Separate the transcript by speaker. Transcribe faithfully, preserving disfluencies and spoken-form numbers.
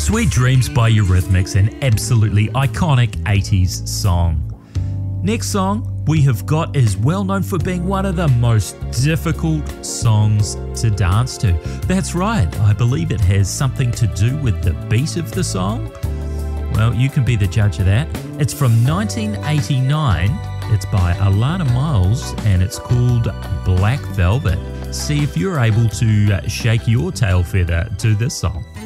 Speaker 1: Sweet Dreams by Eurythmics, an absolutely iconic eighties song. Next song we have got is well known for being one of the most difficult songs to dance to. That's right, I believe it has something to do with the beat of the song. Well, you can be the judge of that. It's from nineteen eighty-nine. It's by Alana Miles and it's called Black Velvet. See if you're able to shake your tail feather to this song.